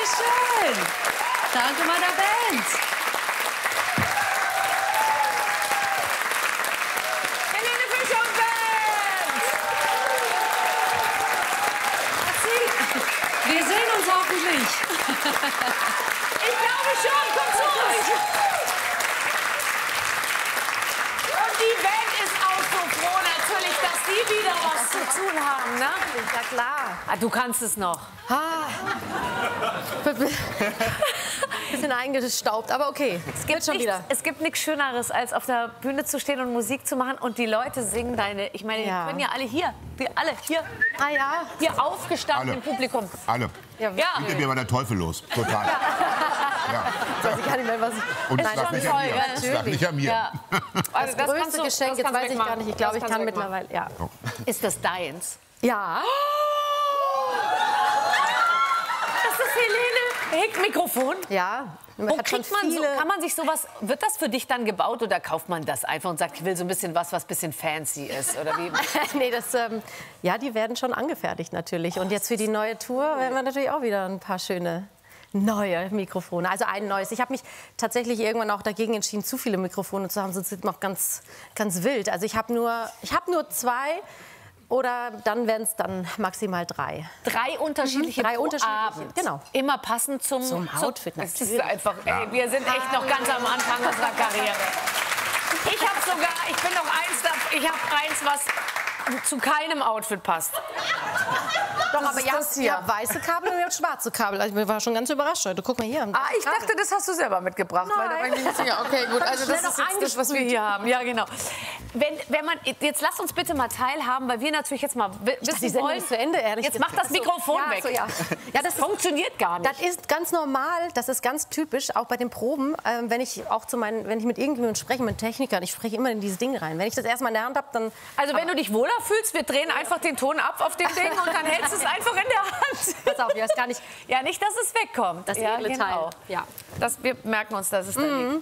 Dankeschön. Danke meiner Band. Helene Fischer und Band! Wir sehen uns hoffentlich. Ich glaube schon, komm zu uns! Und die Band ist auch so froh natürlich, dass die wieder was zu tun haben, ne? Ja, klar. Ah, du kannst es noch. Bisschen eingestaubt, aber okay. Es gibt nichts Schöneres, als auf der Bühne zu stehen und Musik zu machen und die Leute singen deine. Ich meine, die können ja alle hier. Wir alle hier. Ah ja. Hier aufgestanden Alle. im Publikum. Alle. Ja. Hinter mir war der Teufel los. Total. Ja. Weiß ich gar nicht mehr, was ich... Und es Ist lag schon nicht toll, an mir. ja, Es lag nicht an mir. Ja. Also Das größte Geschenk, jetzt weiß ich gar nicht. Ich glaube, ich kann mittlerweile... Ja. Ist das deins? Ja. Das ist Helene. Mikrofon. Ja. Wo kriegt man so, kann man sich sowas, wird das für dich dann gebaut oder kauft man das einfach und sagt, ich will so ein bisschen was ein bisschen fancy ist? Oder wie? Nee, ja, die werden schon angefertigt natürlich. Und jetzt für die neue Tour werden wir natürlich auch wieder ein paar schöne neue Mikrofone. Also ein neues. Ich habe mich tatsächlich irgendwann auch dagegen entschieden, zu viele Mikrofone zu haben, sonst ist es noch ganz, ganz wild. Also ich habe nur 2. Oder dann werden es dann maximal 3. 3 unterschiedliche Drei pro unterschiedliche, Abend. genau. Immer passend zum Outfit Das natürlich. ist einfach, ey, wir sind echt noch ganz am Anfang unserer Karriere. Ich habe sogar, ich bin noch ich habe eins, was zu keinem Outfit passt. Doch, aber ihr habt weiße Kabel und ihr habt schwarze Kabel. Also ich war schon ganz überrascht heute. Guck mal hier. Ich dachte, das hast du selber mitgebracht. Weil da war ich nicht sicher. Okay, gut. Also das ist jetzt das, was wir hier haben. Ja, genau. Wenn man, jetzt lasst uns bitte mal teilhaben, weil wir natürlich jetzt mal wissen wollen. Ist zu Ende, ehrlich Jetzt mach das Mikrofon weg. So, ja. Ja, das funktioniert gar nicht. Das ist ganz normal, das ist ganz typisch, auch bei den Proben, wenn ich mit irgendjemandem spreche, mit Technikern, ich spreche immer in dieses Ding rein. Wenn ich das erstmal in der Hand habe, dann... Also wenn du dich wohler fühlst, wir drehen einfach den Ton ab auf dem Ding und dann hältst du es einfach in der Hand. Pass auf, ich weiß gar nicht... Ja, nicht, dass es wegkommt. Das ja, edle Teil. Ja. Wir merken uns, dass es da liegt.